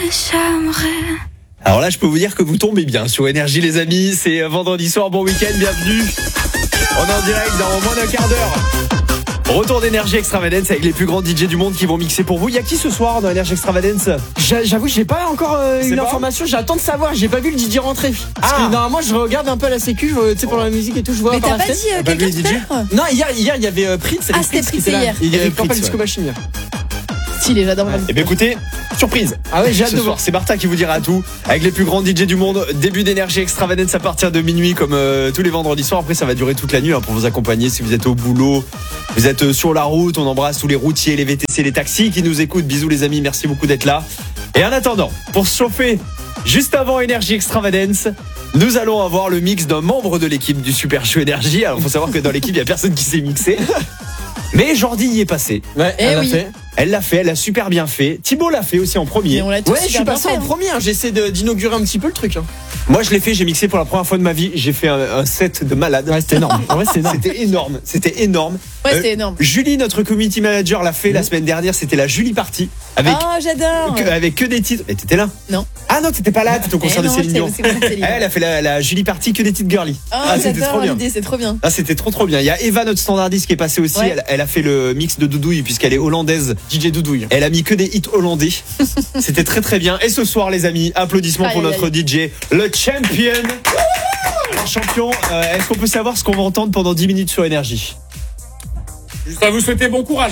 j'aimerais. Alors là, je peux vous dire que vous tombez bien sur Énergie, les amis. C'est vendredi soir, bon week-end, bienvenue. On est en direct dans moins d'un quart d'heure. Retour d'Énergie Extravagance avec les plus grands DJ du monde qui vont mixer pour vous. Il y a qui ce soir dans Énergie Extravagance? J'avoue, j'ai pas encore une information. J'attends de savoir. J'ai pas vu le DJ rentrer. Parce que normalement, je regarde un peu la sécu, tu sais, pour la musique et tout. Je vois. Mais t'as pas dit quelqu'un tout à l'heure? Non, hier, il y avait Prince. Ah, c'était Prince hier. Il y avait Prince, Purple Disco Machine hier. Stylé, j'adore. Eh bien écoutez, surprise. Ah ouais, j'ai hâte Ce de soir, voir. c'est Martha qui vous dira tout. Avec les plus grands DJ du monde. Début d'Énergie Extravagance à partir de minuit, comme tous les vendredis soirs. Après, ça va durer toute la nuit pour vous accompagner si vous êtes au boulot. Vous êtes sur la route. On embrasse tous les routiers, les VTC, les taxis qui nous écoutent. Bisous les amis, merci beaucoup d'être là. Et en attendant, pour se chauffer, juste avant Énergie Extravagance, nous allons avoir le mix d'un membre de l'équipe du Super Show Énergie. Alors, il faut savoir que dans l'équipe, il n'y a personne qui s'est mixé. Mais Jordi y est passé. Ouais, elle l'a fait. Elle l'a fait, elle a super bien fait. Thibaut l'a fait aussi en premier. On l'a tous Ouais, je suis super passé bien en fait, premier. J'essaie d'inaugurer un petit peu le truc. Moi, je l'ai fait, j'ai mixé pour la première fois de ma vie. J'ai fait un set de malade. Ouais, c'était énorme. Ouais, c'est énorme. C'était énorme. C'était énorme. Ouais, c'était énorme. Julie, notre community manager, l'a fait la semaine dernière. C'était la Julie Party. Ah, j'adore. Avec que des titres. Mais t'étais là? Non. Ah non, t'étais pas là. T'étais au concert de Céline Dion. Elle a fait la Julie Party, que des titres girly. Ah, c'était trop j'adore bien. l'idée, c'est trop bien. Ah, c'était trop bien. Il y a Eva, notre standardiste, qui est passée aussi. Ouais. Elle a fait le mix de Doudouille, puisqu'elle est hollandaise. DJ Doudouille. Elle a mis que des hits hollandais. C'était très bien. Et ce soir, les amis, applaudissements pour notre DJ, le champion. Alors, champion, est-ce qu'on peut savoir ce qu'on va entendre pendant 10 minutes sur Énergie? Juste à vous souhaiter bon courage.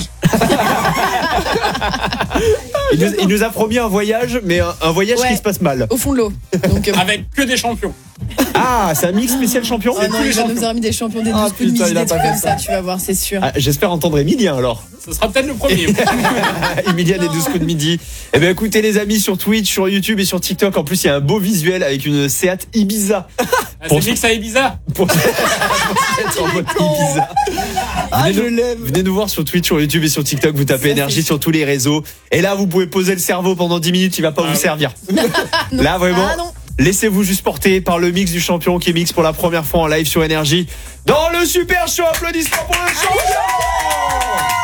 Il nous a promis un voyage, mais un voyage Ouais. qui se passe mal. Au fond de l'eau. Donc, Avec que des champions. Ah, c'est un mix spécial champion? oh non, il va nous avoir mis des champions des 12 Ah, coups de putain, midi, il a des trucs pas comme fait ça, tu vas voir, c'est sûr. Ah, j'espère entendre Emilien alors. Ce sera peut-être le premier. Emilien des 12 coups de midi. Eh bien écoutez les amis, sur Twitch, sur YouTube et sur TikTok, en plus il y a un beau visuel avec une Seat Ibiza. C'est mix à Ibiza. Pour être en mode Ibiza. Venez nous voir sur Twitch, sur YouTube et sur TikTok. Vous tapez Énergie sur tous les réseaux. Et là, vous pouvez poser le cerveau pendant 10 minutes. Il va pas vous servir. Là, vraiment, Ah non. laissez-vous juste porter par le mix du champion qui mixe pour la première fois en live sur Énergie. Dans le Super Show, applaudissements pour le champion.